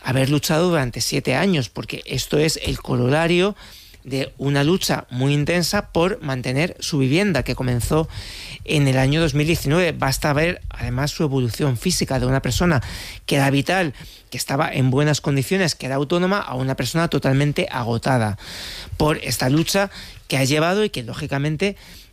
haber luchado durante 7 años, porque esto es el corolario de una lucha muy intensa por mantener su vivienda, que comenzó en el año 2019. Basta ver además su evolución física de una persona que era vital, que estaba en buenas condiciones, que era autónoma, a una persona totalmente agotada por esta lucha que ha llevado y que lógicamente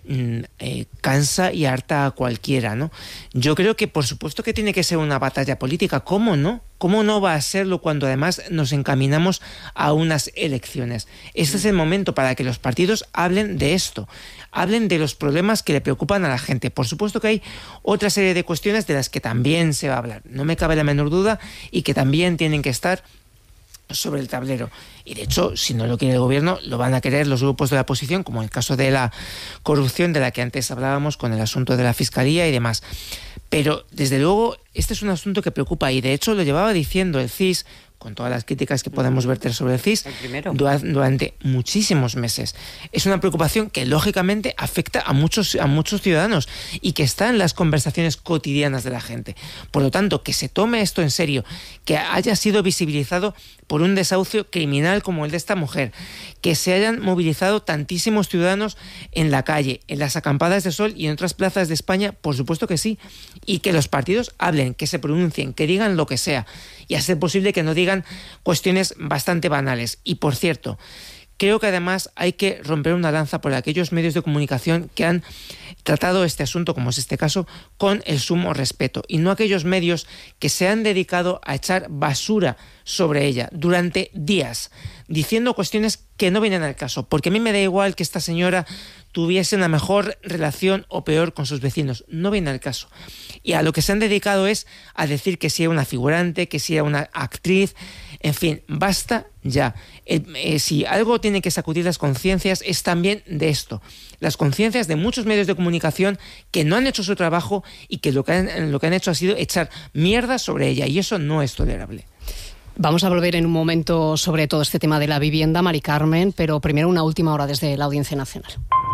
cansa y harta a cualquiera, ¿no? Yo creo que por supuesto que tiene que ser una batalla política. ¿Cómo no? ¿Cómo no va a serlo cuando además nos encaminamos a unas elecciones? Este es el momento para que los partidos hablen de esto, hablen de los problemas que le preocupan a la gente. Por supuesto que hay otra serie de cuestiones de las que también se va a hablar, no me cabe la menor duda, y que también tienen que estar sobre el tablero. Y de hecho, si no lo quiere el gobierno, lo van a querer los grupos de la oposición, como en el caso de la corrupción de la que antes hablábamos, con el asunto de la Fiscalía y demás. Pero, desde luego, este es un asunto que preocupa, y de hecho lo llevaba diciendo el CIS, con todas las críticas que podemos verter sobre el CIS, durante muchísimos meses. Es una preocupación que lógicamente afecta a muchos ciudadanos y que está en las conversaciones cotidianas de la gente. Por lo tanto, que se tome esto en serio, que haya sido visibilizado por un desahucio criminal como el de esta mujer, que se hayan movilizado tantísimos ciudadanos en la calle, en las acampadas de sol y en otras plazas de España, por supuesto que sí, y que los partidos hablen, que se pronuncien, que digan lo que sea, y a ser posible que no digan cuestiones bastante banales. Y por cierto, creo que además hay que romper una lanza por aquellos medios de comunicación que han tratado este asunto, como es este caso, con el sumo respeto, y no aquellos medios que se han dedicado a echar basura sobre ella durante días, diciendo cuestiones que no vienen al caso, porque a mí me da igual que esta señora tuviese una mejor relación o peor con sus vecinos, no viene al caso. Y a lo que se han dedicado es a decir que si era una figurante, que si era una actriz, en fin, basta ya. Si algo tiene que sacudir las conciencias es también de esto, las conciencias de muchos medios de comunicación que no han hecho su trabajo y que lo que han hecho ha sido echar mierda sobre ella, y eso no es tolerable. Vamos a volver en un momento sobre todo este tema de la vivienda, Mari Carmen, pero primero una última hora desde la Audiencia Nacional.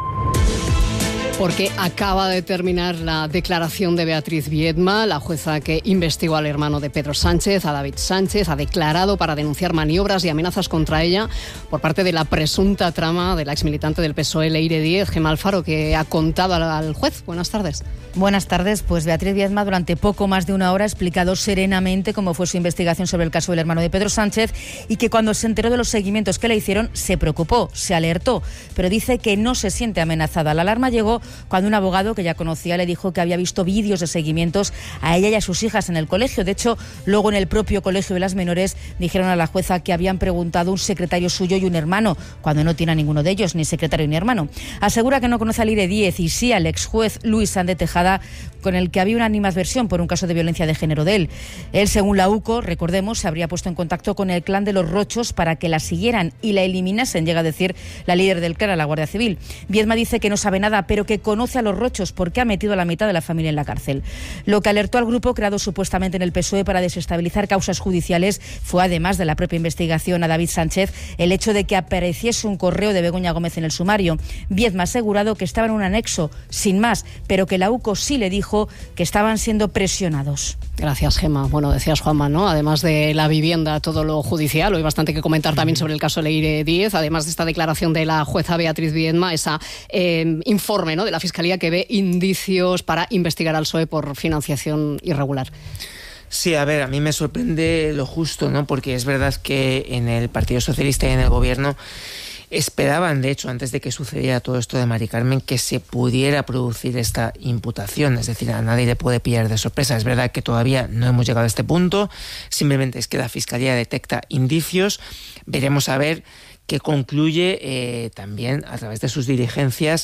Porque acaba de terminar la declaración de Beatriz Viedma, la jueza que investigó al hermano de Pedro Sánchez, a David Sánchez, ha declarado para denunciar maniobras y amenazas contra ella por parte de la presunta trama de la exmilitante del PSOE, Leire Díez. Gemma Alfaro, que ha contado al juez. Buenas tardes. Buenas tardes. Pues Beatriz Viedma durante poco más de una hora ha explicado serenamente cómo fue su investigación sobre el caso del hermano de Pedro Sánchez, y que cuando se enteró de los seguimientos que le hicieron se preocupó, se alertó, pero dice que no se siente amenazada. La alarma llegó cuando un abogado que ya conocía le dijo que había visto vídeos de seguimientos a ella y a sus hijas en el colegio. De hecho, luego en el propio colegio de las menores dijeron a la jueza que habían preguntado un secretario suyo y un hermano, cuando no tiene a ninguno de ellos, ni secretario ni hermano. Asegura que no conoce a Leire Díez y sí al exjuez Luis Sández Tejada, con el que había una animadversión por un caso de violencia de género de él. Él, según la UCO, recordemos, se habría puesto en contacto con el clan de los Rochos para que la siguieran y la eliminasen, llega a decir la líder del clan, la Guardia Civil. Viedma dice que no sabe nada, pero que conoce a los Rochos porque ha metido a la mitad de la familia en la cárcel. Lo que alertó al grupo creado supuestamente en el PSOE para desestabilizar causas judiciales fue, además de la propia investigación a David Sánchez, el hecho de que apareciese un correo de Begoña Gómez en el sumario. Viedma ha asegurado que estaba en un anexo, sin más, pero que la UCO sí le dijo que estaban siendo presionados. Gracias, Gemma. Bueno, decías, Juanma, ¿no? Además de la vivienda, todo lo judicial, hay bastante que comentar también sobre el caso Leire Díez, además de esta declaración de la jueza Beatriz Viedma, esa informe, ¿no?, de la Fiscalía que ve indicios para investigar al PSOE por financiación irregular. Sí, a ver, a mí me sorprende lo justo, ¿no? Porque es verdad que en el Partido Socialista y en el Gobierno esperaban, de hecho, antes de que sucediera todo esto de Mari Carmen, que se pudiera producir esta imputación. Es decir, a nadie le puede pillar de sorpresa. Es verdad que todavía no hemos llegado a este punto, simplemente es que la Fiscalía detecta indicios. Veremos a ver qué concluye también a través de sus diligencias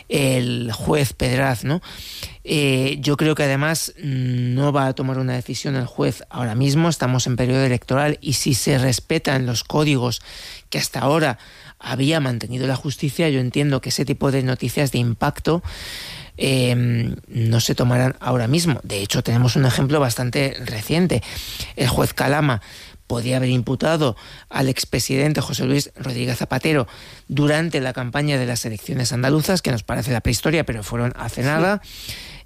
el juez Pedraz, ¿no? Yo creo que además no va a tomar una decisión el juez ahora mismo, estamos en periodo electoral, y si se respetan los códigos que hasta ahora había mantenido la justicia, yo entiendo que ese tipo de noticias de impacto no se tomarán ahora mismo. De hecho, tenemos un ejemplo bastante reciente. El juez Calama podía haber imputado al expresidente José Luis Rodríguez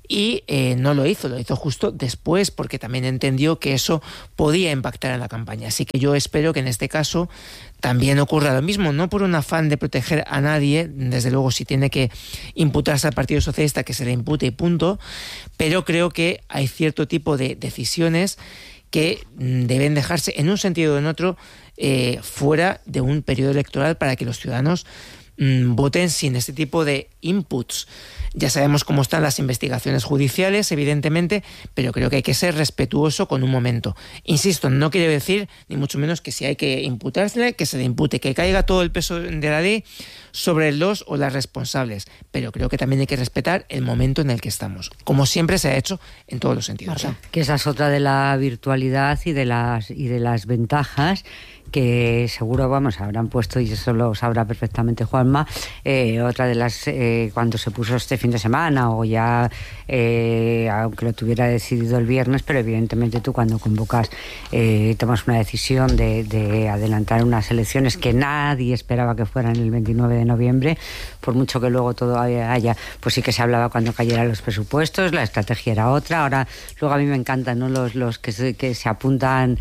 y no lo hizo justo después, porque también entendió que eso podía impactar en la campaña. Así que yo espero que en este caso también ocurra lo mismo, no por un afán de proteger a nadie, desde luego si tiene que imputarse al Partido Socialista, que se le impute y punto, pero creo que hay cierto tipo de decisiones que deben dejarse en un sentido o en otro fuera de un periodo electoral para que los ciudadanos voten sin este tipo de inputs. Ya sabemos cómo están las investigaciones judiciales, evidentemente, pero creo que hay que ser respetuoso con un momento. Insisto, no quiere decir, ni mucho menos, que si hay que imputársele, que se le impute, que caiga todo el peso de la ley sobre los o las responsables. Pero creo que también hay que respetar el momento en el que estamos, como siempre se ha hecho en todos los sentidos. Que esa es otra de la virtualidad y de las ventajas que seguro, habrán puesto, y eso lo sabrá perfectamente Juanma, otra de las, cuando se puso este fin de semana, o ya, aunque lo tuviera decidido el viernes, pero evidentemente tú cuando convocas, tomas una decisión de adelantar unas elecciones que nadie esperaba que fueran el 29 de noviembre, por mucho que luego todo haya, pues sí que se hablaba cuando cayeran los presupuestos, la estrategia era otra. Ahora, luego a mí me encantan, ¿no?, los que se apuntan,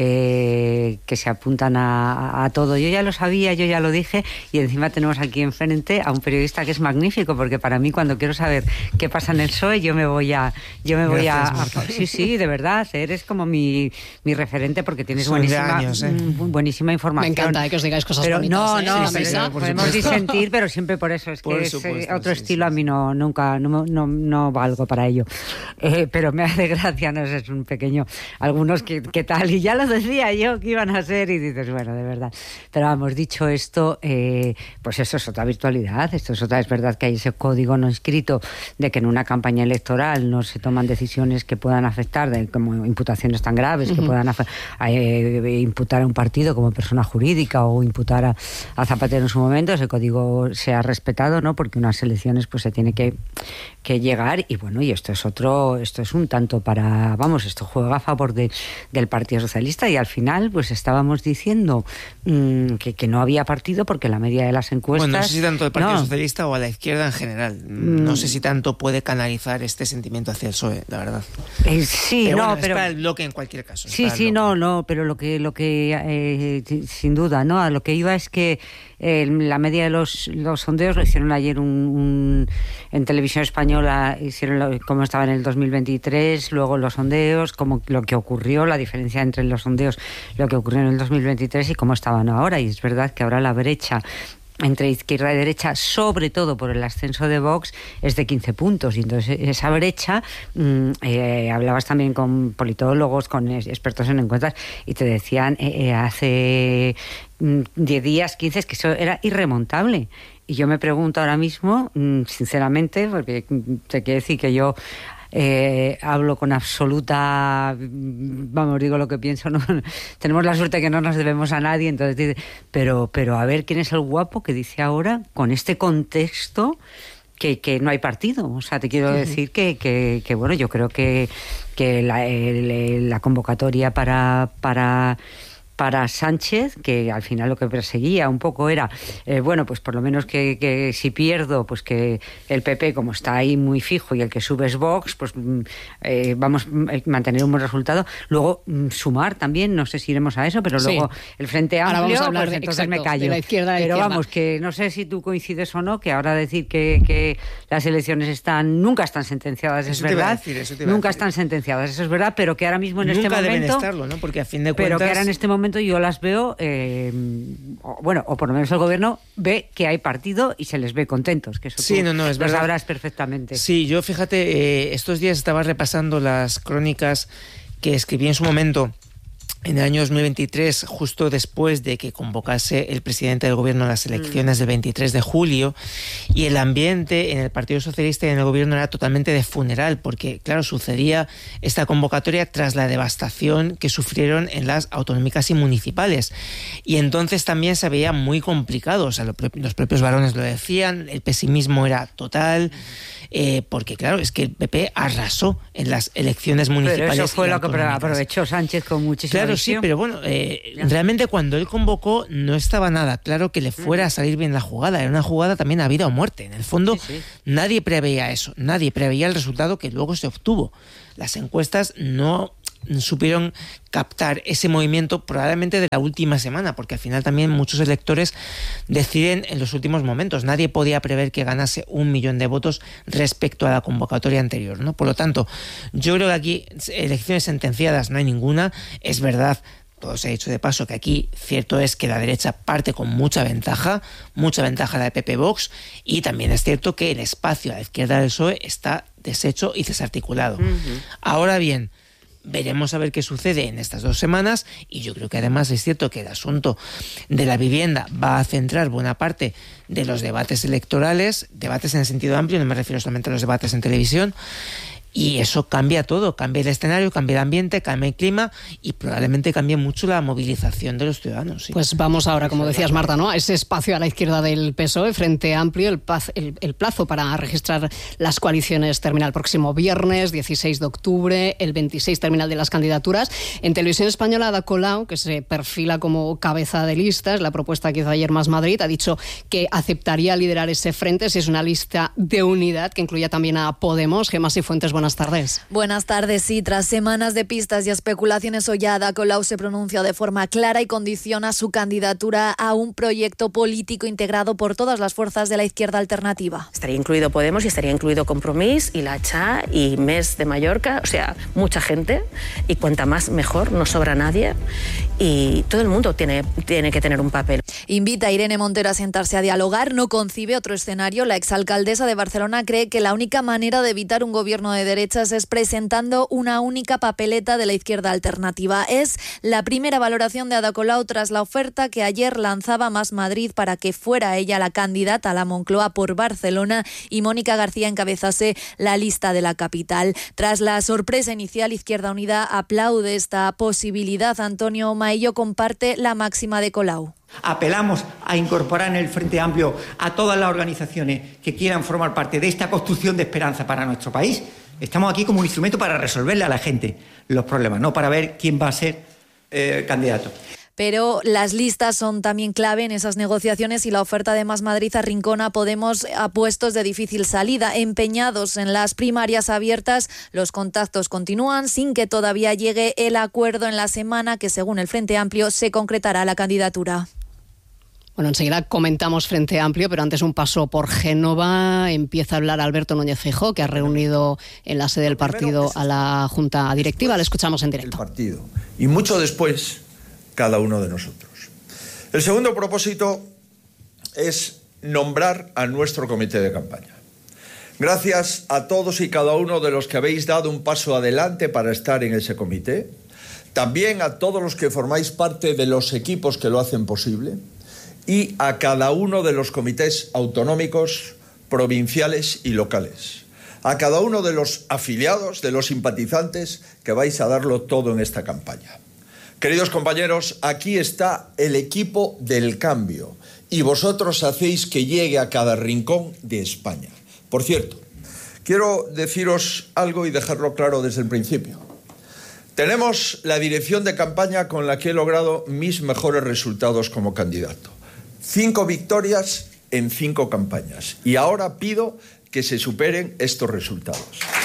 a todo. Yo ya lo sabía, yo ya lo dije, y encima tenemos aquí enfrente a un periodista que es magnífico, porque para mí cuando quiero saber qué pasa en el PSOE, yo me voy a sí, de verdad, eres como mi referente, porque tienes buenísima información. Me encanta que os digáis cosas pero bonitas. Podemos disentir, pero siempre por eso, es que otro estilo. A mí no valgo para ello, pero me hace gracia, no sé, es un pequeño, algunos que tal, y ya lo decía yo que iban a ser, y dices, bueno, de verdad. Pero vamos, dicho esto, pues eso es otra virtualidad, es verdad que hay ese código no escrito de que en una campaña electoral no se toman decisiones que puedan afectar, como imputaciones tan graves, que puedan imputar a un partido como persona jurídica, o imputar a Zapatero en su momento. Ese código se ha respetado, ¿no?, porque unas elecciones pues se tiene que llegar, y bueno, y esto es un tanto esto juega a favor del Partido Socialista, y al final pues estábamos diciendo que no había partido, porque la media de las encuestas... Bueno, no sé si tanto el Partido Socialista o a la izquierda en general. No sé si tanto puede canalizar este sentimiento hacia el PSOE, la verdad. Pero es para el bloque en cualquier caso. Pero lo que sin duda, ¿no?, a lo que iba es que la media de los sondeos lo hicieron ayer en Televisión Española, hicieron cómo estaba en el 2023, luego los sondeos, como lo que ocurrió, la diferencia entre los sondeos, lo que ocurrió en el 2023 y cómo estaban ahora. Y es verdad que ahora la brecha entre izquierda y derecha, sobre todo por el ascenso de Vox, es de 15 puntos. Y entonces esa brecha, hablabas también con politólogos, con expertos en encuestas, y te decían hace 10 días, 15, que eso era irremontable. Y yo me pregunto ahora mismo, sinceramente, porque te quiero decir que yo hablo con absoluta, digo lo que pienso, ¿no? Tenemos la suerte que no nos debemos a nadie, entonces pero a ver quién es el guapo que dice ahora, con este contexto, que no hay partido. O sea, te quiero decir que bueno, yo creo que la convocatoria para Sánchez, que al final lo que perseguía un poco era, pues por lo menos que si pierdo, pues que el PP, como está ahí muy fijo, y el que sube es Vox, pues vamos a mantener un buen resultado. Luego sumar también, no sé si iremos a eso, pero luego el Frente Amplio, vamos a hablar pues entonces me callo. De la izquierda, pero vamos, que no sé si tú coincides o no, que ahora decir que las elecciones nunca están sentenciadas, eso es verdad. Nunca están sentenciadas, eso es verdad, pero que ahora mismo en este momento... Nunca deben estarlo, ¿no? Porque a fin de cuentas... Pero que ahora en este momento yo las veo, o por lo menos el gobierno ve que hay partido y se les ve contentos, que eso sí, tú es verdad. Sabrás perfectamente. Sí, yo fíjate, estos días estaba repasando las crónicas que escribí en su momento en el año 2023, justo después de que convocase el presidente del gobierno a las elecciones del 23 de julio, y el ambiente en el Partido Socialista y en el gobierno era totalmente de funeral, porque, claro, sucedía esta convocatoria tras la devastación que sufrieron en las autonómicas y municipales. Y entonces también se veía muy complicado, o sea, los propios varones lo decían, el pesimismo era total, porque, claro, es que el PP arrasó en las elecciones municipales. Pero eso fue lo que aprovechó Sánchez con muchísima Claro, sí, pero bueno, realmente cuando él convocó no estaba nada claro que le fuera a salir bien la jugada. Era una jugada también a vida o muerte. En el fondo, nadie preveía eso. Nadie preveía el resultado que luego se obtuvo. Las encuestas no supieron captar ese movimiento probablemente de la última semana, porque al final también muchos electores deciden en los últimos momentos. Nadie podía prever que ganase 1 millón de votos respecto a la convocatoria anterior, ¿no? Por lo tanto, yo creo que aquí elecciones sentenciadas no hay ninguna. Es verdad, todo se ha dicho de paso, que aquí cierto es que la derecha parte con mucha ventaja la de PP Vox, y también es cierto que el espacio a la izquierda del PSOE está deshecho y desarticulado. Ahora bien, veremos a ver qué sucede en estas 2 semanas, y yo creo que además es cierto que el asunto de la vivienda va a centrar buena parte de los debates electorales, debates en el sentido amplio, no me refiero solamente a los debates en televisión, y eso cambia todo, cambia el escenario, cambia el ambiente, cambia el clima y probablemente cambie mucho la movilización de los ciudadanos. Sí. Pues vamos ahora, como decías, Marta, ¿no?, a ese espacio a la izquierda del PSOE, Frente Amplio. El plazo para registrar las coaliciones termina el próximo viernes, 16 de octubre, el 26 termina el de las candidaturas. En Televisión Española, Ada Colau, que se perfila como cabeza de lista, es la propuesta que hizo ayer Más Madrid, ha dicho que aceptaría liderar ese frente si es una lista de unidad que incluya también a Podemos. Gemma Sifuentes, buenas tardes. Buenas tardes. Sí, tras semanas de pistas y especulaciones, hoy Ada Colau se pronuncia de forma clara y condiciona su candidatura a un proyecto político integrado por todas las fuerzas de la izquierda alternativa. Estaría incluido Podemos y estaría incluido Compromís y La Cha y Més de Mallorca, o sea, mucha gente, y cuanta más mejor, no sobra nadie, y todo el mundo tiene que tener un papel. Invita a Irene Montero a sentarse a dialogar, no concibe otro escenario. La exalcaldesa de Barcelona cree que la única manera de evitar un gobierno de derechas es presentando una única papeleta de la izquierda alternativa. Es la primera valoración de Ada Colau tras la oferta que ayer lanzaba Más Madrid para que fuera ella la candidata a la Moncloa por Barcelona y Mónica García encabezase la lista de la capital. Tras la sorpresa inicial, Izquierda Unida aplaude esta posibilidad. Antonio Maillo comparte la máxima de Colau. Apelamos a incorporar en el Frente Amplio a todas las organizaciones que quieran formar parte de esta construcción de esperanza para nuestro país. Estamos aquí como un instrumento para resolverle a la gente los problemas, no para ver quién va a ser candidato. Pero las listas son también clave en esas negociaciones y la oferta de Más Madrid arrincona a Podemos a puestos de difícil salida. Empeñados en las primarias abiertas, los contactos continúan sin que todavía llegue el acuerdo en la semana que, según el Frente Amplio, se concretará la candidatura. Bueno, enseguida comentamos Frente Amplio, pero antes un paso por Génova. Empieza a hablar Alberto Núñez Feijóo, que ha reunido en la sede del partido a la Junta Directiva. Le escuchamos en directo. El partido. Y mucho después, cada uno de nosotros. El segundo propósito es nombrar a nuestro comité de campaña. Gracias a todos y cada uno de los que habéis dado un paso adelante para estar en ese comité. También a todos los que formáis parte de los equipos que lo hacen posible. Y a cada uno de los comités autonómicos, provinciales y locales. A cada uno de los afiliados, de los simpatizantes, que vais a darlo todo en esta campaña. Queridos compañeros, aquí está el equipo del cambio y vosotros hacéis que llegue a cada rincón de España. Por cierto, quiero deciros algo y dejarlo claro desde el principio. Tenemos la dirección de campaña con la que he logrado mis mejores resultados como candidato. 5 victorias en 5 campañas. Y ahora pido que se superen estos resultados.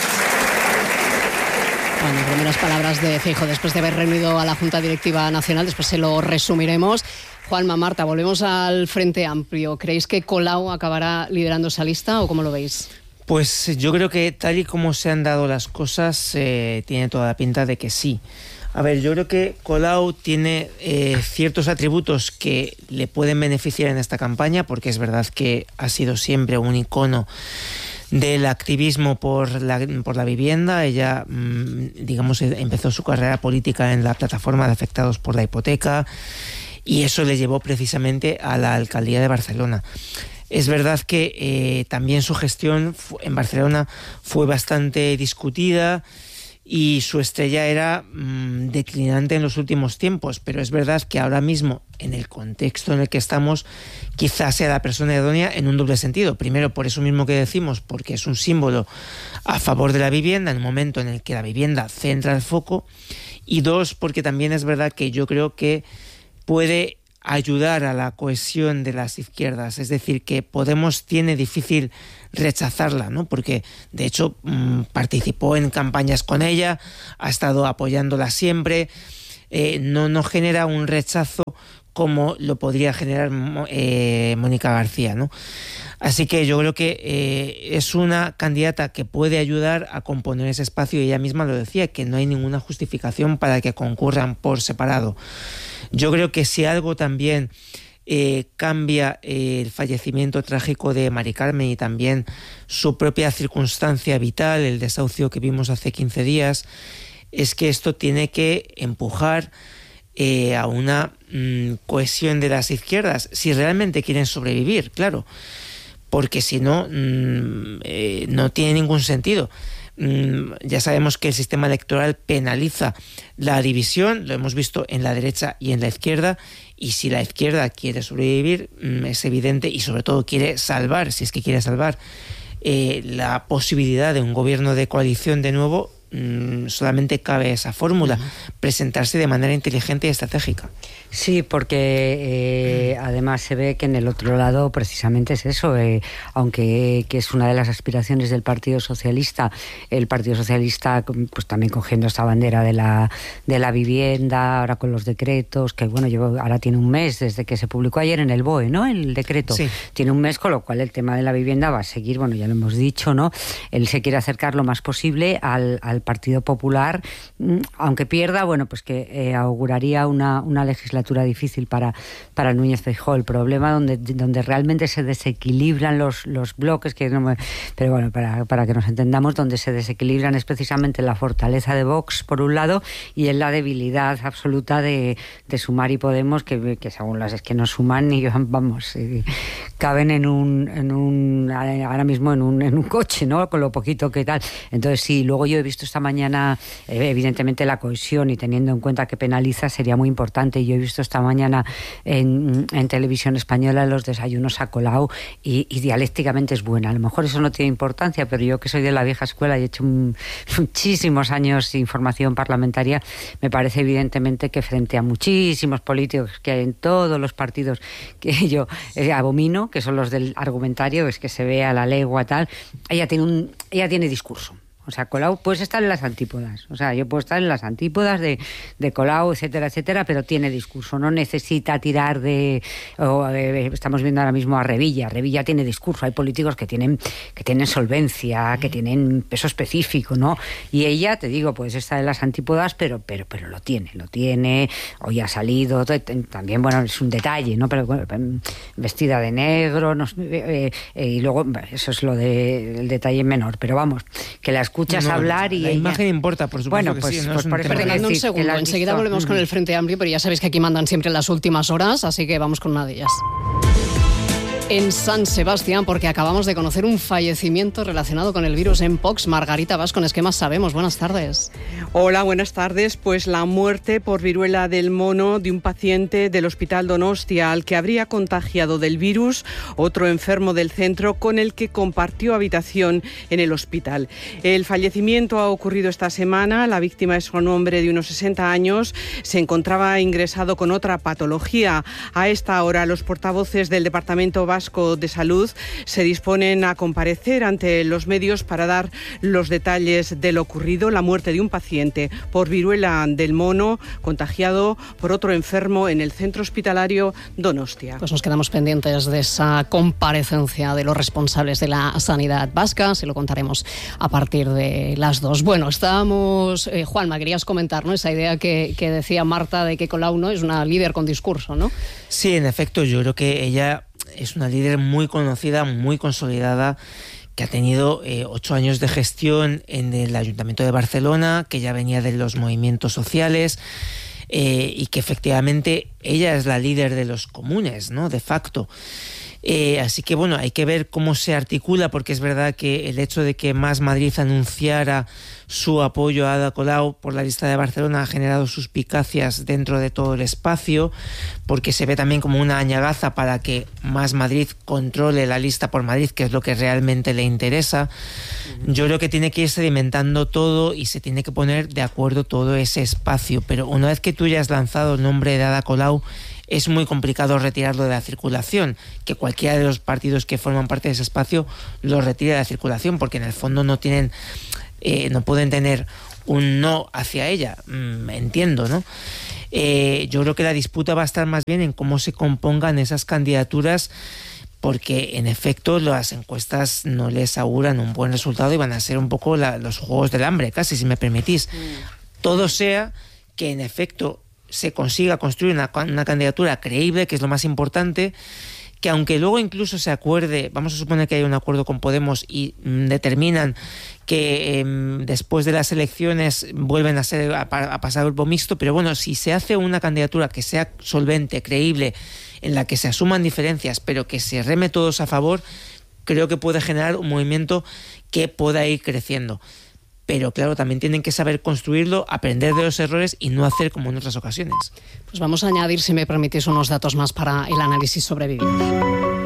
Bueno, primeras palabras de Feijóo después de haber reunido a la Junta Directiva Nacional. Después se lo resumiremos. Juanma, Marta, volvemos al Frente Amplio. ¿Creéis que Colau acabará liderando esa lista o cómo lo veis? Pues yo creo que tal y como se han dado las cosas, tiene toda la pinta de que sí. A ver, yo creo que Colau tiene ciertos atributos que le pueden beneficiar en esta campaña, porque es verdad que ha sido siempre un icono del activismo por la vivienda. Ella, digamos, empezó su carrera política en la plataforma de afectados por la hipoteca y eso le llevó precisamente a la alcaldía de Barcelona. Es verdad que también su gestión en Barcelona fue bastante discutida y su estrella era declinante en los últimos tiempos, pero es verdad que ahora mismo, en el contexto en el que estamos, quizás sea la persona idónea en un doble sentido. Primero, por eso mismo que decimos, porque es un símbolo a favor de la vivienda en el momento en el que la vivienda centra el foco, y dos, porque también es verdad que yo creo que puede ayudar a la cohesión de las izquierdas, es decir, que Podemos tiene difícil rechazarla, ¿no? Porque de hecho participó en campañas con ella, ha estado apoyándola siempre, no genera un rechazo como lo podría generar Mónica García, ¿no? Así que yo creo que es una candidata que puede ayudar a componer ese espacio, y ella misma lo decía, que no hay ninguna justificación para que concurran por separado. Yo creo que si algo también cambia el fallecimiento trágico de Mari Carmen y también su propia circunstancia vital, el desahucio que vimos hace 15 días, es que esto tiene que empujar a una cohesión de las izquierdas, si realmente quieren sobrevivir, claro, porque si no, no tiene ningún sentido. Ya sabemos que el sistema electoral penaliza la división, lo hemos visto en la derecha y en la izquierda, y si la izquierda quiere sobrevivir, es evidente, y sobre todo quiere salvar, si es que quiere salvar, la posibilidad de un gobierno de coalición de nuevo, solamente cabe esa fórmula, presentarse de manera inteligente y estratégica. Sí, porque además se ve que en el otro lado precisamente es eso, aunque que es una de las aspiraciones del Partido Socialista, el Partido Socialista pues también cogiendo esta bandera de la vivienda, ahora con los decretos, que bueno, ahora tiene un mes desde que se publicó ayer en el BOE, ¿no? El decreto. Sí. Tiene un mes, con lo cual el tema de la vivienda va a seguir, bueno, ya lo hemos dicho, ¿no? Él se quiere acercar lo más posible al Partido Popular, aunque pierda, bueno, pues que auguraría una legislatura difícil para Núñez Feijóo. El problema donde realmente se desequilibran los bloques, pero bueno, para que nos entendamos, donde se desequilibran es precisamente la fortaleza de Vox por un lado y en la debilidad absoluta de Sumar y Podemos, que según las es que no suman ni vamos, caben ahora mismo en un coche, ¿no? Con lo poquito que tal. Entonces sí, luego yo he visto esta mañana, evidentemente la cohesión, y teniendo en cuenta que penaliza sería muy importante, y yo he visto esta mañana en televisión española los desayunos a Colau, y dialécticamente es buena. A lo mejor eso no tiene importancia, pero yo que soy de la vieja escuela y he hecho muchísimos años de información parlamentaria, me parece evidentemente que frente a muchísimos políticos que hay en todos los partidos que yo abomino, que son los del argumentario, es que se ve a la legua tal, ella tiene discurso. O sea, Colau puedes estar en las antípodas. O sea, yo puedo estar en las antípodas de Colau, etcétera, etcétera, pero tiene discurso. No necesita tirar estamos viendo ahora mismo a Revilla. Revilla tiene discurso. Hay políticos que tienen solvencia, que tienen peso específico, ¿no? Y ella, te digo, puedes estar en las antípodas, pero lo tiene. Hoy ha salido, también, bueno, es un detalle, ¿no? Pero bueno, vestida de negro, y luego, eso es el detalle menor. Pero vamos, que la escuchas hablar y la imagen importa, por supuesto. Bueno, pues, sí, no perdonadme un segundo, enseguida volvemos con el Frente Amplio, pero ya sabéis que aquí mandan siempre en las últimas horas, así que vamos con una de ellas. En San Sebastián, porque acabamos de conocer un fallecimiento relacionado con el virus Mpox. Margarita Vascones, ¿qué más sabemos? Buenas tardes. Hola, buenas tardes. Pues la muerte por viruela del mono de un paciente del Hospital Donostia, al que habría contagiado del virus otro enfermo del centro con el que compartió habitación en el hospital. El fallecimiento ha ocurrido esta semana. La víctima es un hombre de unos 60 años. Se encontraba ingresado con otra patología. A esta hora, los portavoces del Departamento Vasco de Salud se disponen a comparecer ante los medios para dar los detalles de lo ocurrido, la muerte de un paciente por viruela del mono contagiado por otro enfermo en el centro hospitalario Donostia. Pues nos quedamos pendientes de esa comparecencia de los responsables de la sanidad vasca, se lo contaremos a partir de las 2. Bueno, estábamos, Juanma, querías comentar, ¿no?, esa idea que decía Marta de que Colau, ¿no?, es una líder con discurso, ¿no? Sí, en efecto, yo creo que ella es una líder muy conocida, muy consolidada, que ha tenido 8 años de gestión en el Ayuntamiento de Barcelona, que ya venía de los movimientos sociales, y que efectivamente ella es la líder de los comunes, ¿no?, de facto. Así que bueno, hay que ver cómo se articula, porque es verdad que el hecho de que Más Madrid anunciara su apoyo a Ada Colau por la lista de Barcelona ha generado suspicacias dentro de todo el espacio, porque se ve también como una añagaza para que Más Madrid controle la lista por Madrid, que es lo que realmente le interesa. Yo creo que tiene que ir sedimentando todo y se tiene que poner de acuerdo todo ese espacio, pero una vez que tú ya has lanzado el nombre de Ada Colau, es muy complicado retirarlo de la circulación, que cualquiera de los partidos que forman parte de ese espacio lo retire de la circulación, porque en el fondo no tienen, no pueden tener un no hacia ella, entiendo, ¿no? Yo creo que la disputa va a estar más bien en cómo se compongan esas candidaturas, porque en efecto las encuestas no les auguran un buen resultado y van a ser un poco los juegos del hambre, casi, si me permitís. Todo sea que en efecto se consiga construir una candidatura creíble, que es lo más importante, que aunque luego incluso se acuerde, vamos a suponer que hay un acuerdo con Podemos y determinan que después de las elecciones vuelven a pasar grupo mixto, pero bueno, si se hace una candidatura que sea solvente, creíble, en la que se asuman diferencias, pero que se reme todos a favor, creo que puede generar un movimiento que pueda ir creciendo. Pero claro, también tienen que saber construirlo, aprender de los errores y no hacer como en otras ocasiones. Pues vamos a añadir, si me permitís, unos datos más para el análisis sobre vivienda.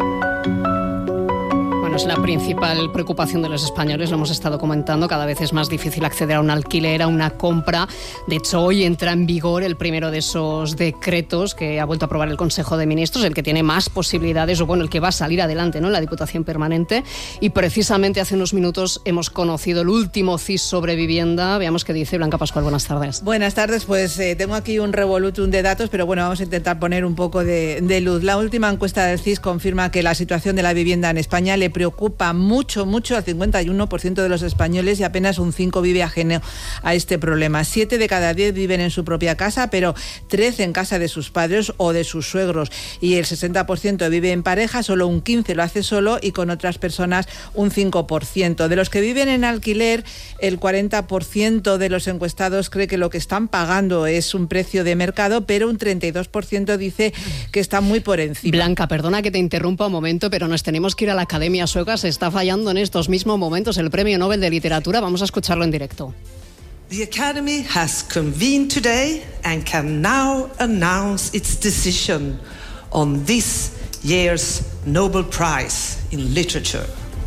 Es la principal preocupación de los españoles, lo hemos estado comentando, cada vez es más difícil acceder a un alquiler, a una compra. De hecho, hoy entra en vigor el primero de esos decretos que ha vuelto a aprobar el Consejo de Ministros, el que tiene más posibilidades, o bueno, el que va a salir adelante, ¿no?, en la Diputación Permanente. Y precisamente hace unos minutos hemos conocido el último CIS sobre vivienda. Veamos qué dice Blanca Pascual. Buenas tardes. Buenas tardes, pues tengo aquí un revolutum de datos, pero bueno, vamos a intentar poner un poco de luz. La última encuesta del CIS confirma que la situación de la vivienda en España le preocupa mucho al 51% de los españoles, y apenas un 5% vive ajeno a este problema. 7 de cada 10 viven en su propia casa, pero 13 en casa de sus padres o de sus suegros, y el 60% vive en pareja, solo un 15% lo hace solo y con otras personas un 5%. De los que viven en alquiler, el 40% de los encuestados cree que lo que están pagando es un precio de mercado, pero un 32% dice que está muy por encima. Blanca, perdona que te interrumpa un momento, pero nos tenemos que ir a la Academia Sueca. Se está fallando en estos mismos momentos el Premio Nobel de Literatura. Vamos a escucharlo en directo. The Academy has convened today and can now announce its decision on this year's Nobel Prize in Literature.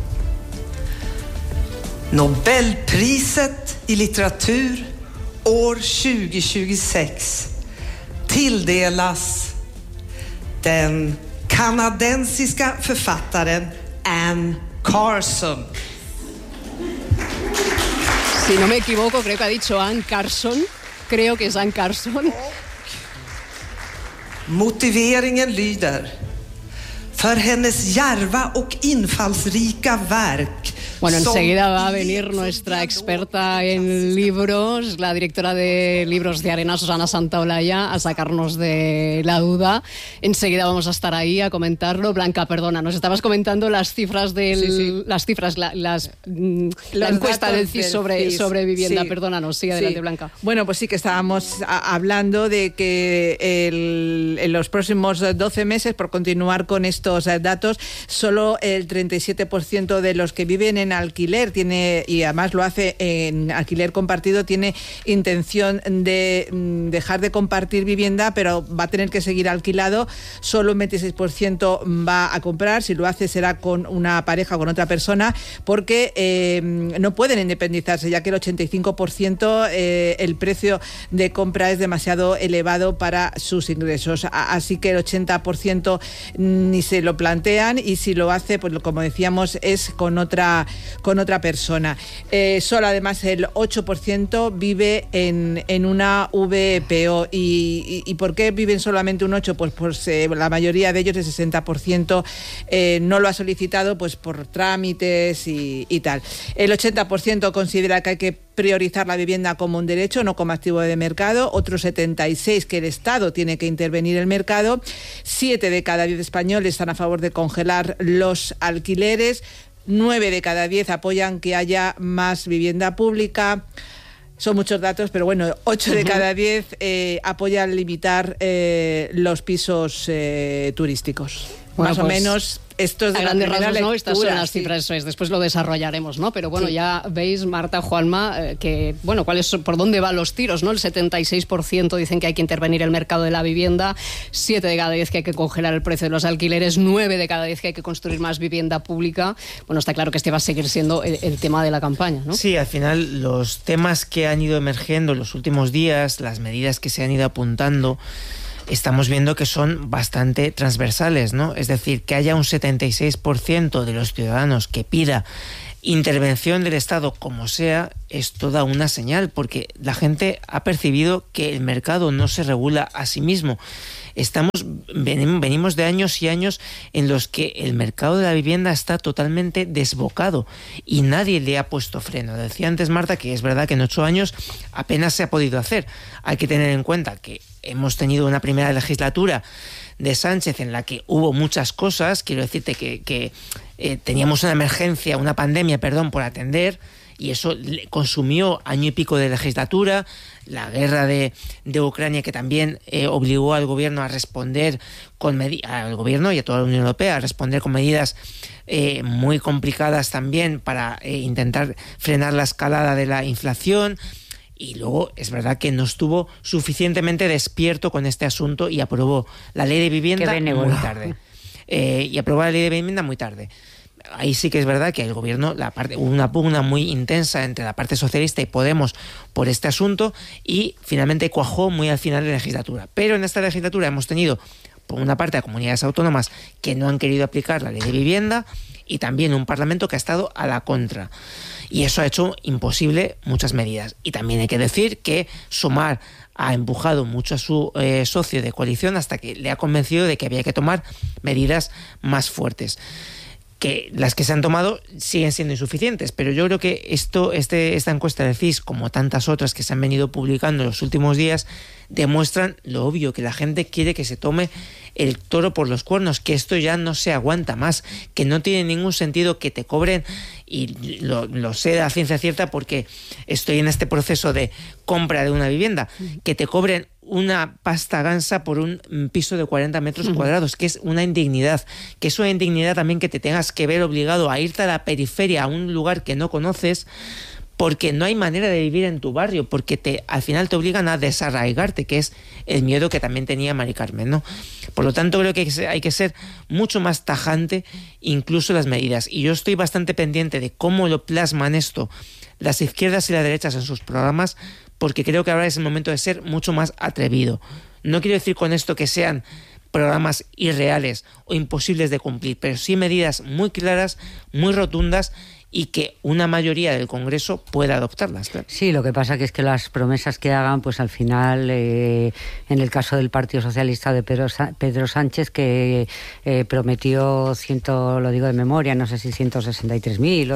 Nobelpriset i litteratur år 2026 tilldelas den kanadensiska författaren Anne Carson. Si no me equivoco, creo que ha dicho Anne Carson. Creo que es Anne Carson. Motiveringen lyder: för hennes djärva och infallsrika verk. Bueno, enseguida va a venir nuestra experta en libros, la directora de Libros de Arena, Susana Santaolalla, a sacarnos de la duda. Enseguida vamos a estar ahí a comentarlo. Blanca, perdona, nos estabas comentando las cifras la encuesta del CIS sobre vivienda. Sí. Perdónanos, sigue adelante, Blanca. Bueno, pues sí que estábamos hablando de que en los próximos 12 meses, por continuar con estos datos, solo el 37% de los que viven en alquiler tiene, y además lo hace en alquiler compartido, tiene intención de dejar de compartir vivienda, pero va a tener que seguir alquilado. Solo un 26% va a comprar. Si lo hace será con una pareja o con otra persona, porque no pueden independizarse, ya que el 85% el precio de compra es demasiado elevado para sus ingresos. Así que el 80% ni se lo plantean, y si lo hace, pues como decíamos, es con otra persona. Solo además el 8% vive en una VPO. ¿Y por qué viven solamente un 8%? Pues la mayoría de ellos, el 60%, no lo ha solicitado pues por trámites y tal. El 80% considera que hay que priorizar la vivienda como un derecho, no como activo de mercado. Otro 76% que el Estado tiene que intervenir en el mercado. 7 de cada 10 españoles están a favor de congelar los alquileres. 9 de cada 10 apoyan que haya más vivienda pública. Son muchos datos, pero bueno, 8 de cada 10 apoyan limitar los pisos turísticos. Más o menos, esto es de a la grandes primera rasgos, ¿no? lectura, Estas son las sí. cifras, eso es. Después lo desarrollaremos, ¿no? Pero bueno, ya veis, Marta, Juanma, que, bueno, por dónde van los tiros, ¿no? El 76% dicen que hay que intervenir el mercado de la vivienda, 7 de cada 10 que hay que congelar el precio de los alquileres, 9 de cada 10 que hay que construir más vivienda pública. Bueno, está claro que este va a seguir siendo el tema de la campaña, ¿no? Sí, al final los temas que han ido emergiendo en los últimos días, las medidas que se han ido apuntando, estamos viendo que son bastante transversales, ¿no? Es decir, que haya un 76% de los ciudadanos que pida intervención del Estado como sea, es toda una señal, porque la gente ha percibido que el mercado no se regula a sí mismo. Venimos de años y años en los que el mercado de la vivienda está totalmente desbocado y nadie le ha puesto freno. Decía antes Marta que es verdad que en 8 años apenas se ha podido hacer. Hay que tener en cuenta que hemos tenido una primera legislatura de Sánchez en la que hubo muchas cosas. Quiero decirte que teníamos una pandemia por atender, y eso consumió año y pico de legislatura. La guerra de Ucrania, que también obligó al gobierno a responder al gobierno y a toda la Unión Europea a responder con medidas muy complicadas también para intentar frenar la escalada de la inflación. Y luego es verdad que no estuvo suficientemente despierto con este asunto y aprobó la ley de vivienda muy tarde. Ahí sí que es verdad que el gobierno, hubo una pugna muy intensa entre la parte socialista y Podemos por este asunto, y finalmente cuajó muy al final de la legislatura. Pero en esta legislatura hemos tenido, por una parte, a comunidades autónomas que no han querido aplicar la ley de vivienda, y también un Parlamento que ha estado a la contra. Y eso ha hecho imposible muchas medidas. Y también hay que decir que Sumar ha empujado mucho a su socio de coalición hasta que le ha convencido de que había que tomar medidas más fuertes. Que las que se han tomado siguen siendo insuficientes, pero yo creo que esta encuesta del CIS, como tantas otras que se han venido publicando en los últimos días, demuestran lo obvio, que la gente quiere que se tome el toro por los cuernos, que esto ya no se aguanta más, que no tiene ningún sentido que te cobren, y lo sé a ciencia cierta porque estoy en este proceso de compra de una vivienda, que te cobren una pasta gansa por un piso de 40 metros cuadrados, que es una indignidad, también que te tengas que ver obligado a irte a la periferia, a un lugar que no conoces, porque no hay manera de vivir en tu barrio, porque al final te obligan a desarraigarte, que es el miedo que también tenía Mari Carmen, ¿no? Por lo tanto, creo que hay que ser mucho más tajante, incluso las medidas. Y yo estoy bastante pendiente de cómo lo plasman esto las izquierdas y las derechas en sus programas, porque creo que ahora es el momento de ser mucho más atrevido. No quiero decir con esto que sean programas irreales o imposibles de cumplir, pero sí medidas muy claras, muy rotundas, y que una mayoría del Congreso pueda adoptarlas. Claro. Sí, lo que pasa que es que las promesas que hagan, pues al final, en el caso del Partido Socialista de Pedro Sánchez, que prometió, lo digo de memoria, no sé si 163.000 o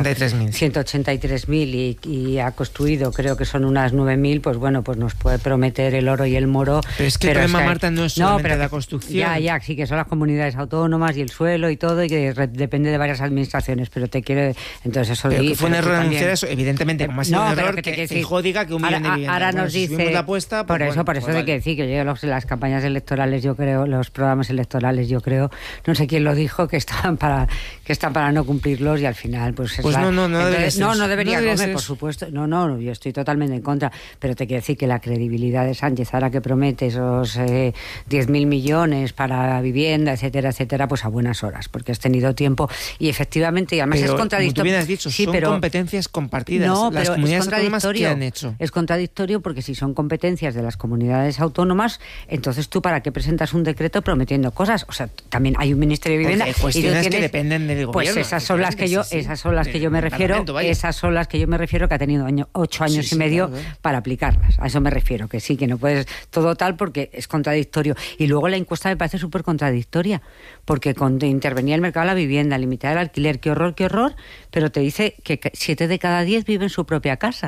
183.000 y ha construido, creo que son unas 9.000, pues bueno, pues nos puede prometer el oro y el moro. Pero es que el problema, Marta, no es solamente la construcción. Ya, sí, que son las comunidades autónomas y el suelo y todo, y que depende de varias administraciones, pero te quiere. Entonces eso que fue un error anunciar eso, evidentemente, como ha sido un error que Feijóo diga que 1 millón de viviendas. Ahora nos dice la apuesta, por eso hay que decir que las campañas electorales, yo creo, los programas electorales, yo creo, no sé quién lo dijo, que están para no cumplirlos, y al final no debería comer, por supuesto. No, yo estoy totalmente en contra, pero te quiero decir que la credibilidad de Sánchez, ahora que promete esos 10.000 millones para vivienda, etcétera, pues a buenas horas, porque has tenido tiempo, y efectivamente, y además es contradictorio. Tú bien has dicho, son competencias compartidas. No, las comunidades autónomas, ¿qué han hecho? Es contradictorio, porque si son competencias de las comunidades autónomas, entonces tú ¿para qué presentas un decreto prometiendo cosas? O sea, también hay un Ministerio de Vivienda. Hay cuestiones que dependen del gobierno. Pues esas son las que yo me refiero, que ha tenido 8 años y medio para aplicarlas. A eso me refiero, que sí, que no puedes todo tal, porque es contradictorio. Y luego la encuesta me parece súper contradictoria, porque intervenía el mercado de la vivienda, limitar el alquiler, qué horror, pero te dice que 7 de cada 10 viven en su propia casa.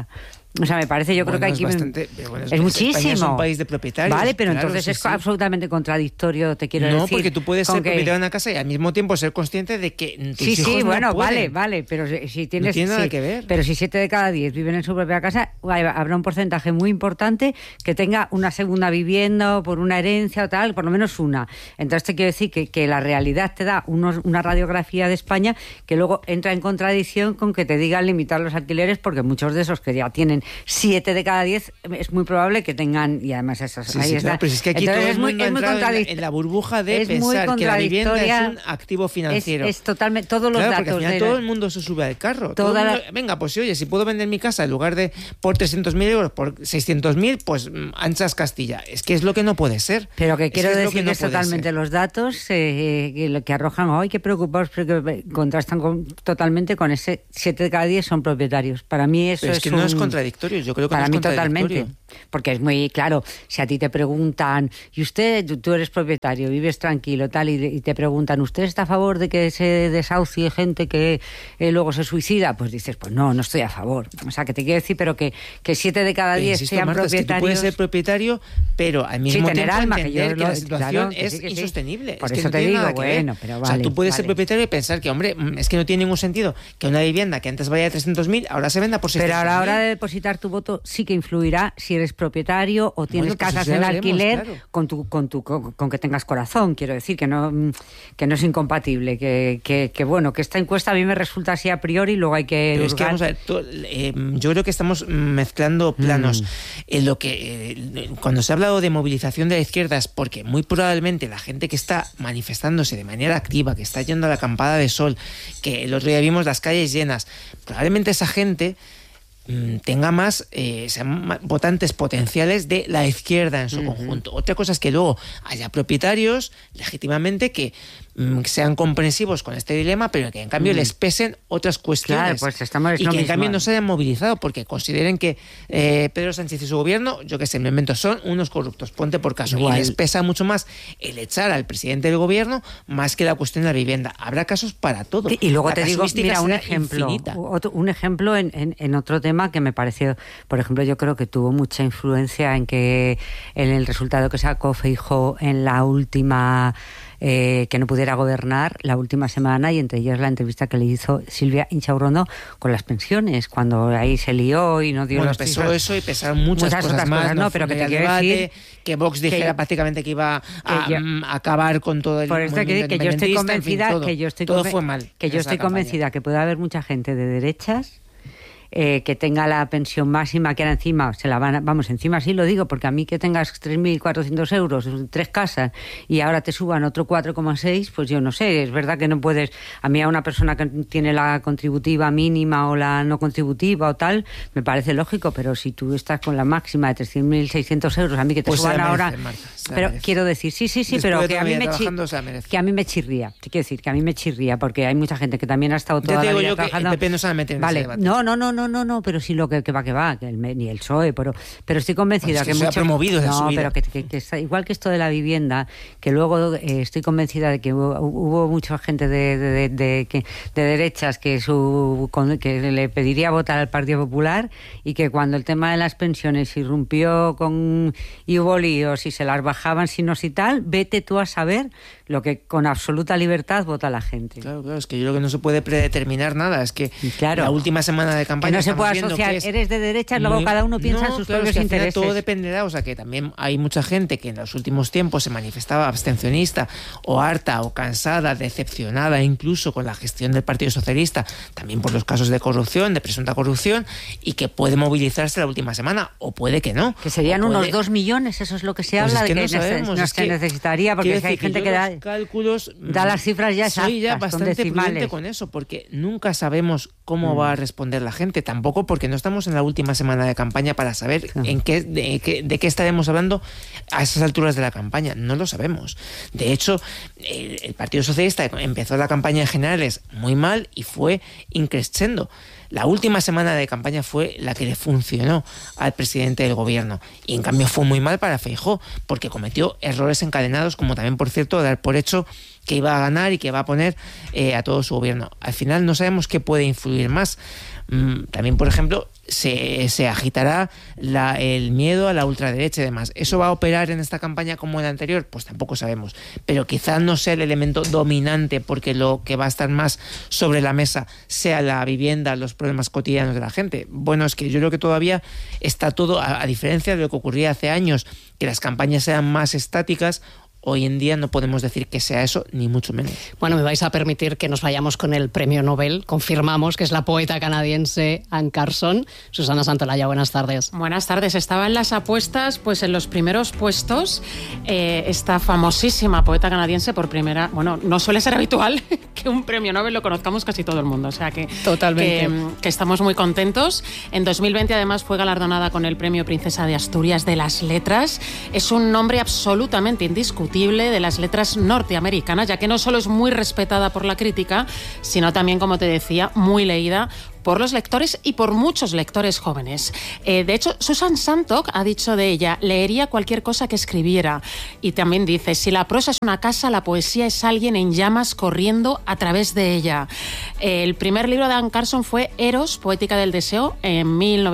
O sea, me parece, yo creo que aquí es muchísimo. España es un país de propietarios. Vale, pero claro, entonces sí, es absolutamente contradictorio, te quiero decir. No, porque tú puedes ser propietario de una casa y al mismo tiempo ser consciente de que tus hijos sí, bueno, no pueden. vale, pero si tienes... No tiene nada que ver. Pero si 7 de cada 10 viven en su propia casa, habrá un porcentaje muy importante que tenga una segunda vivienda o por una herencia o tal, por lo menos una. Entonces te quiero decir que la realidad te da una radiografía de España que luego entra en contradicción con que te digan limitar los alquileres, porque muchos de esos que ya tienen 7 de cada 10 es muy probable que tengan, y además esas ahí está. Claro, pero es que aquí entonces todo el mundo ha entrado en la burbuja de pensar que la vivienda es un activo financiero. Es totalmente, todos los datos. Porque al final todo el mundo se sube al carro. Venga, pues oye, si puedo vender mi casa en lugar de por 300.000 euros, por 600.000, pues anchas Castilla. Es que es lo que no puede ser. Pero que quiero decir que es totalmente los datos que arrojan hoy, que preocupados, porque contrastan totalmente con ese 7 de cada 10 son propietarios. Para mí eso es que no es contradictorio. Yo creo que para no es mí totalmente, porque es muy claro. Si a ti te preguntan, y tú eres propietario, vives tranquilo, tal, y te preguntan, ¿usted está a favor de que se desahucie gente que luego se suicida? Pues dices, pues no estoy a favor. O sea, que te quiero decir, pero que 7 de cada 10 sean Marta, propietarios. Es que tú puedes ser propietario, pero al mismo tiempo entender que la situación que es insostenible. Por es que eso no te digo, bueno, pero vale. O sea, tú puedes ser propietario y pensar que, hombre, es que no tiene ningún sentido que una vivienda que antes valía 300.000, ahora se venda por 600.000. Pero a la hora de depositar tu voto sí que influirá si eres propietario o tienes casas en alquiler, claro, con que tengas corazón. Quiero decir que no es incompatible, que bueno, que esta encuesta a mí me resulta así a priori, luego hay que... Pero es que vamos a ver, yo creo que estamos mezclando planos. Cuando se ha hablado de movilización de la izquierda es porque muy probablemente la gente que está manifestándose de manera activa, que está yendo a la acampada de sol, que el otro día vimos las calles llenas, probablemente esa gente tenga sean votantes potenciales de la izquierda en su conjunto. Otra cosa es que luego haya propietarios legítimamente que sean comprensivos con este dilema, pero que en cambio les pesen otras cuestiones. Claro, pues y que en cambio no se hayan movilizado porque consideren que Pedro Sánchez y su gobierno, yo que sé, me invento, son unos corruptos, ponte por caso. Igual. Y les pesa mucho más el echar al presidente del gobierno más que la cuestión de la vivienda. Habrá casos para todo. Y luego te digo, mira, un ejemplo en otro tema que me pareció, por ejemplo, yo creo que tuvo mucha influencia en el resultado que sacó Feijóo en la última... que no pudiera gobernar la última semana, y entre ellas la entrevista que le hizo Silvia Inchaurrondo con las pensiones, cuando ahí se lió y no dio los pesó cifras. Eso y pesaron muchas cosas más, no, pero que te quiero decir que Vox dijera prácticamente que iba a acabar con todo el movimiento independentista. Que yo estoy convencida, en fin, todo fue mal. Que yo estoy convencida que puede haber mucha gente de derechas que tenga la pensión máxima, que ahora encima se la encima sí lo digo, porque a mí que tengas 3.400 euros, 3 casas, y ahora te suban otro 4,6, pues yo no sé, es verdad que no puedes, a mí a una persona que tiene la contributiva mínima o la no contributiva o tal, me parece lógico, pero si tú estás con la máxima de 3.600 euros, a mí que te suban ahora, pero quiero decir, sí, pero que a mí me chirría, te quiero decir, que a mí me chirría, porque hay mucha gente que también ha estado toda la vida trabajando. El PP no se va a meter en ese debate. No, pero sí lo que va, ni el PSOE, pero estoy convencida que se ha promovido no, pero que está, igual que esto de la vivienda, que luego estoy convencida de que hubo mucha gente de derechas que le pediría votar al Partido Popular, y que cuando el tema de las pensiones irrumpió y hubo líos y se las bajaban sin y tal, vete tú a saber lo que con absoluta libertad vota la gente. Claro, es que yo creo que no se puede predeterminar nada, es que la última semana de campaña que no se puede asociar, eres de derechas, luego cada uno piensa en sus propios intereses. Todo dependerá, o sea que también hay mucha gente que en los últimos tiempos se manifestaba abstencionista o harta o cansada, decepcionada incluso con la gestión del Partido Socialista, también por los casos de corrupción, de presunta corrupción, y que puede movilizarse la última semana, o puede que no. Que serían unos 2 millones, eso es lo que se habla, de que se necesitaría, porque hay gente que da cálculos, da las cifras ya exactas, soy ya bastante prudente con eso, porque nunca sabemos cómo va a responder la gente, tampoco porque no estamos en la última semana de campaña para saber de qué estaremos hablando a esas alturas de la campaña. No lo sabemos. De hecho, el Partido Socialista empezó la campaña en generales muy mal y fue increciendo. La última semana de campaña fue la que le funcionó al presidente del gobierno, y en cambio fue muy mal para Feijóo, porque cometió errores encadenados, como también, por cierto, dar por hecho que iba a ganar y que va a poner a todo su gobierno. Al final no sabemos qué puede influir más. También, por ejemplo, se agitará el miedo a la ultraderecha y demás. ¿Eso va a operar en esta campaña como en la anterior? Pues tampoco sabemos. Pero quizás no sea el elemento dominante, porque lo que va a estar más sobre la mesa sea la vivienda, los problemas cotidianos de la gente. Bueno, es que yo creo que todavía está todo, a diferencia de lo que ocurría hace años, que las campañas eran más estáticas. Hoy en día no podemos decir que sea eso, ni mucho menos. Bueno, me vais a permitir que nos vayamos con el premio Nobel. Confirmamos que es la poeta canadiense Anne Carson. Susana Santolaya, buenas tardes. Buenas tardes. Estaba en las apuestas, pues en los primeros puestos, esta famosísima poeta canadiense por primera... Bueno, no suele ser habitual que un premio Nobel lo conozcamos casi todo el mundo. O sea que... Totalmente. Que estamos muy contentos. En 2020, además, fue galardonada con el premio Princesa de Asturias de las Letras. Es un nombre absolutamente indiscutible de las letras norteamericanas, ya que no solo es muy respetada por la crítica, sino también, como te decía, muy leída por los lectores y por muchos lectores jóvenes. De hecho, Susan Sontag ha dicho de ella: leería cualquier cosa que escribiera. Y también dice: si la prosa es una casa, la poesía es alguien en llamas corriendo a través de ella. El primer libro de Anne Carson fue Eros, Poética del Deseo, en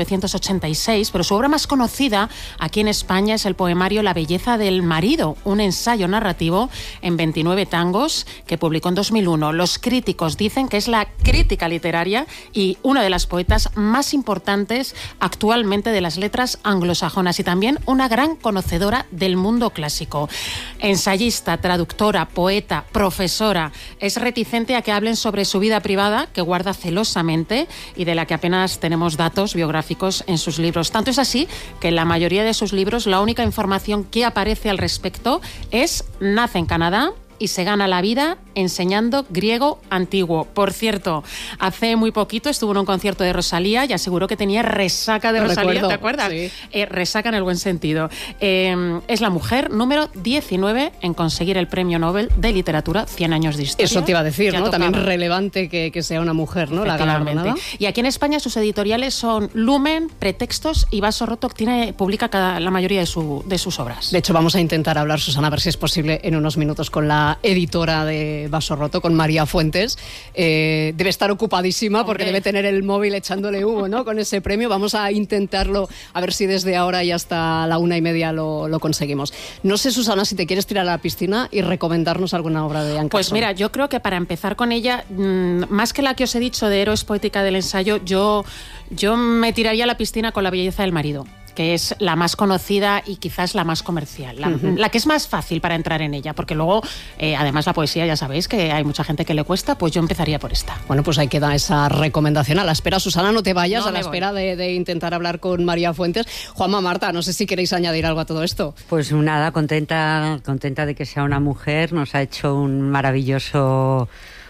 1986, pero su obra más conocida aquí en España es el poemario La belleza del marido, un ensayo narrativo en 29 tangos que publicó en 2001. Los críticos dicen que es la crítica literaria y una de las poetas más importantes actualmente de las letras anglosajonas, y también una gran conocedora del mundo clásico. Ensayista, traductora, poeta, profesora, es reticente a que hablen sobre su vida privada, que guarda celosamente y de la que apenas tenemos datos biográficos en sus libros. Tanto es así que en la mayoría de sus libros la única información que aparece al respecto es: nace en Canadá y se gana la vida enseñando griego antiguo. Por cierto, hace muy poquito estuvo en un concierto de Rosalía y aseguró que tenía resaca de Rosalía. Recuerdo, ¿te acuerdas? Sí. Resaca en el buen sentido. Es la mujer número 19 en conseguir el premio Nobel de Literatura, 100 años de historia. Eso te iba a decir, Ya ¿no? tocaba. También relevante que sea una mujer, ¿no? La galardonada. Y aquí en España sus editoriales son Lumen, Pretextos y Vaso Roto, que publica la mayoría de sus obras. De hecho, vamos a intentar hablar, Susana, a ver si es posible en unos minutos con la editora de Vaso Roto, con María Fuentes. Debe estar ocupadísima porque debe tener el móvil echándole humo, ¿no? Con ese premio. Vamos a intentarlo, a ver si desde ahora y hasta la 1:30 lo conseguimos. No sé, Susana, si te quieres tirar a la piscina y recomendarnos alguna obra de Anne Carson. Pues mira, yo creo que para empezar con ella, más que la que os he dicho de Héroes, Poética del Ensayo, yo me tiraría a la piscina con La belleza del marido, que es la más conocida y quizás la más comercial, la que es más fácil para entrar en ella, porque luego, además la poesía, ya sabéis que hay mucha gente que le cuesta, pues yo empezaría por esta. Bueno, pues ahí queda esa recomendación. A la espera, Susana, no te vayas, No a la me voy. espera de intentar hablar con María Fuentes. Juanma, Marta, no sé si queréis añadir algo a todo esto. Pues nada, contenta de que sea una mujer. Nos ha hecho un maravilloso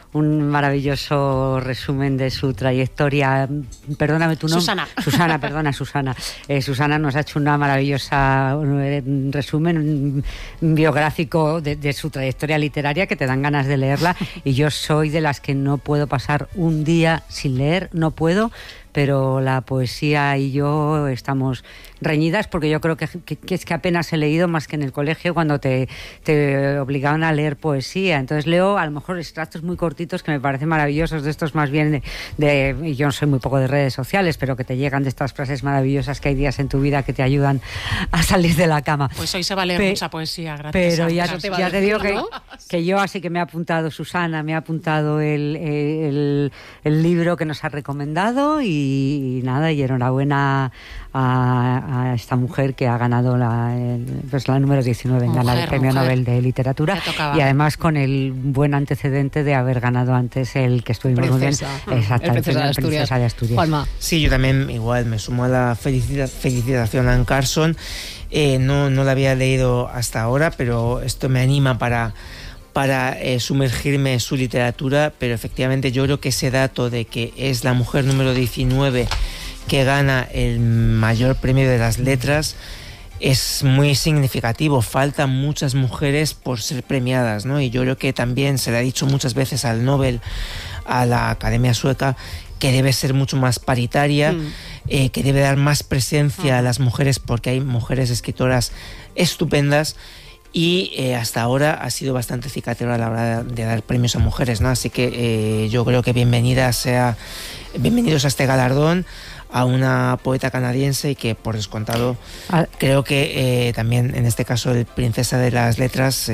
resumen de su trayectoria. Perdóname tu nombre. Susana. Susana nos ha hecho una maravillosa resumen biográfico de su trayectoria literaria, que te dan ganas de leerla. Y yo soy de las que no puedo pasar un día sin leer, no puedo. Pero la poesía y yo estamos reñidas, porque yo creo que es que apenas he leído más que en el colegio, cuando te obligaban a leer poesía. Entonces leo a lo mejor extractos muy cortitos que me parecen maravillosos, de estos más bien y yo no soy muy poco de redes sociales, pero que te llegan de estas frases maravillosas que hay días en tu vida que te ayudan a salir de la cama. Pues hoy se va a leer mucha poesía, gracias. Pero ya te digo ¿no? que yo, así que me ha apuntado Susana, me ha apuntado el libro que nos ha recomendado, y nada, y enhorabuena a esta mujer que ha ganado la número 19 en ganar el premio Nobel de Literatura, y además con el buen antecedente de haber ganado antes el que estuvimos muy bien. Exactamente, el Princesa de Asturias. Juanma. Sí, yo también igual me sumo a la felicitación a Anne Carson. No la había leído hasta ahora, pero esto me anima para sumergirme en su literatura. Pero efectivamente yo creo que ese dato de que es la mujer número 19 que gana el mayor premio de las letras es muy significativo. Faltan muchas mujeres por ser premiadas, ¿no? Y yo creo que también se le ha dicho muchas veces al Nobel, a la Academia Sueca, que debe ser mucho más paritaria, que debe dar más presencia a las mujeres, porque hay mujeres escritoras estupendas. y hasta ahora ha sido bastante cicatero a la hora de dar premios a mujeres, ¿no? Así que yo creo que bienvenidos a este galardón a una poeta canadiense y que por descontado creo que también en este caso el Princesa de las Letras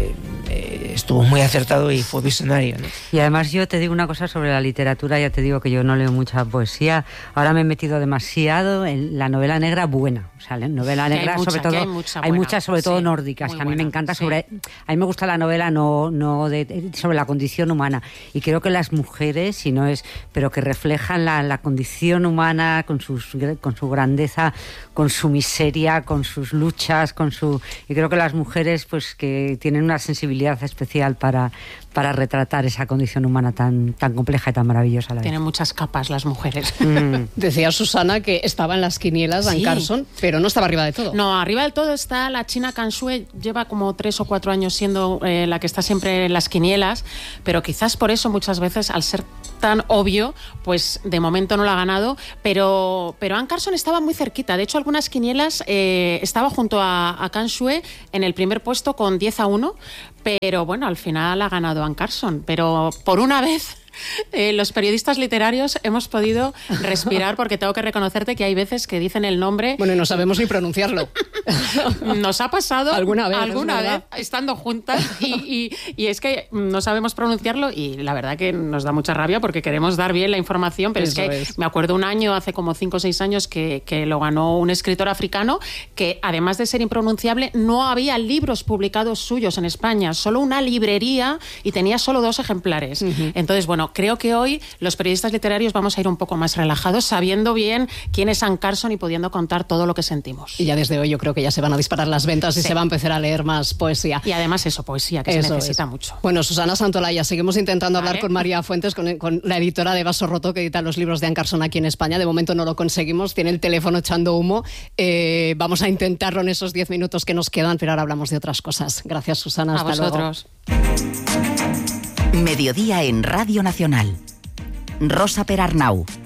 estuvo muy acertado y fue visionario, ¿no? Y además yo te digo una cosa sobre la literatura, ya te digo que yo no leo mucha poesía, ahora me he metido demasiado en la novela negra buena, o sea, la novela negra sobre todo, hay muchas sobre todo nórdicas, que a mí me encanta, a mí me gusta la novela sobre la condición humana, y creo que las mujeres, pero que reflejan la condición humana con su grandeza, con su miseria, con sus luchas, y creo que las mujeres pues que tienen una sensibilidad especial para retratar esa condición humana tan compleja y tan maravillosa a la vez. Tienen muchas capas las mujeres. Decía Susana que estaba en las quinielas Anne Carson, pero no estaba arriba de todo. No, arriba del todo está la china Kan Sue, lleva como 3 o 4 años siendo la que está siempre en las quinielas, pero quizás por eso muchas veces, al ser tan obvio, pues de momento no lo ha ganado, pero Anne Carson estaba muy cerquita. De hecho, algunas quinielas estaba junto a Kan Sue en el primer puesto con 10-1, pero bueno, al final ha ganado Anne Carson. Pero por una vez los periodistas literarios hemos podido respirar, porque tengo que reconocerte que hay veces que dicen el nombre... Bueno, y no sabemos ni pronunciarlo. Nos ha pasado alguna vez estando juntas y es que no sabemos pronunciarlo, y la verdad que nos da mucha rabia porque queremos dar bien la información, pero me acuerdo un año, hace como 5 o 6 años, que lo ganó un escritor africano que, además de ser impronunciable, no había libros publicados suyos en España, solo una librería, y tenía solo 2 ejemplares. Entonces, bueno, creo que hoy los periodistas literarios vamos a ir un poco más relajados, sabiendo bien quién es Anne Carson y pudiendo contar todo lo que sentimos. Y ya desde hoy yo creo que ya se van a disparar las ventas y se va a empezar a leer más poesía. Y además poesía, que se necesita mucho. Bueno, Susana Santolaya, seguimos intentando hablar con María Fuentes, con la editora de Vaso Roto, que edita los libros de Anne Carson aquí en España. De momento no lo conseguimos, tiene el teléfono echando humo. Vamos a intentarlo en esos 10 minutos que nos quedan, pero ahora hablamos de otras cosas. Gracias, Susana. Hasta vosotros. Mediodía en Radio Nacional. Rosa Perarnau.